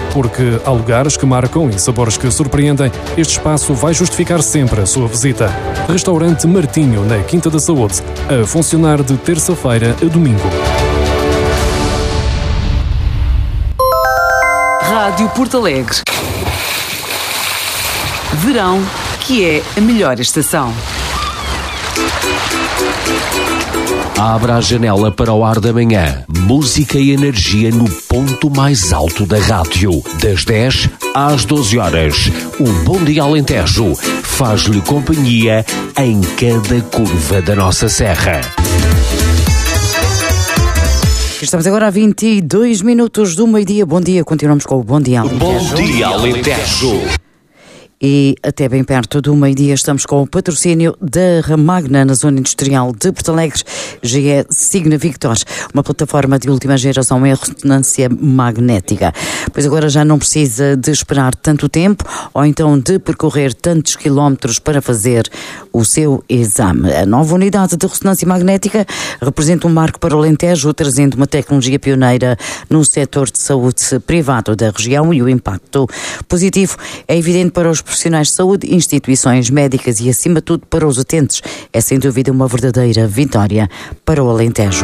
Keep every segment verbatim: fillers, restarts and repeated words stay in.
Porque há lugares que marcam e sabores que surpreendem, este espaço vai justificar sempre a sua visita. Restaurante Martinho, na Quinta da Saúde, a funcionar de terça-feira a domingo. Rádio Porto Alegre. Verão, que é a melhor estação. Abra a janela para o ar da manhã. Música e energia no ponto mais alto da rádio. Das dez às doze horas. Um bom dia Alentejo faz-lhe companhia em cada curva da nossa serra. Estamos agora a vinte e dois minutos do meio-dia. Bom dia, continuamos com o Bom Dia Alentejo. Bom dia Alentejo. E até bem perto do meio-dia estamos com o patrocínio da Remagna na Zona Industrial de Porto Alegre, G E Signa Victor, uma plataforma de última geração em ressonância magnética. Pois agora já não precisa de esperar tanto tempo ou então de percorrer tantos quilómetros para fazer o seu exame. A nova unidade de ressonância magnética representa um marco para o Alentejo, trazendo uma tecnologia pioneira no setor de saúde privado da região, e o impacto positivo é evidente para os profissionais de saúde, instituições médicas e, acima de tudo, para os utentes. É, sem dúvida, uma verdadeira vitória para o Alentejo.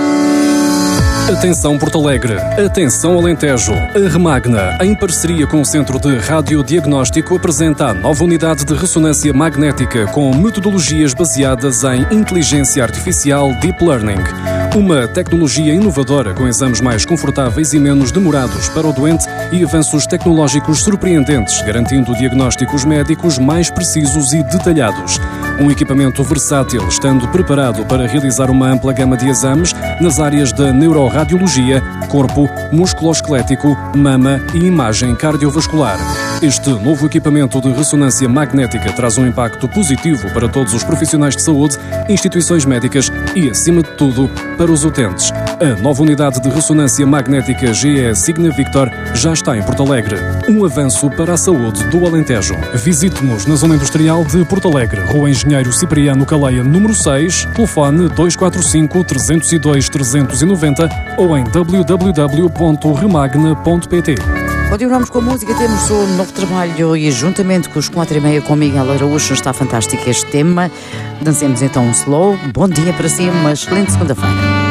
Atenção Porto Alegre, atenção Alentejo. A Remagna, em parceria com o Centro de Radiodiagnóstico, apresenta a nova unidade de ressonância magnética com metodologias baseadas em inteligência artificial Deep Learning. Uma tecnologia inovadora com exames mais confortáveis e menos demorados para o doente e avanços tecnológicos surpreendentes, garantindo diagnósticos médicos mais precisos e detalhados. Um equipamento versátil, estando preparado para realizar uma ampla gama de exames nas áreas da neuroradiologia, corpo, músculo-esquelético, mama e imagem cardiovascular. Este novo equipamento de ressonância magnética traz um impacto positivo para todos os profissionais de saúde, instituições médicas e, acima de tudo, para os utentes. A nova unidade de ressonância magnética G E Signa Victor já está em Porto Alegre. Um avanço para a saúde do Alentejo. Visite-nos na Zona Industrial de Porto Alegre, Rua Engenheiro Cipriano Caleia, número seis, telefone dois quatro cinco, três zero dois, três nove zero ou em w w w ponto remagna ponto p t. Continuamos com a música, temos o novo trabalho e, juntamente com os quatro e meia com Miguel Araújo, está fantástico este tema. Dancemos então um slow. Bom dia para si, uma excelente segunda-feira.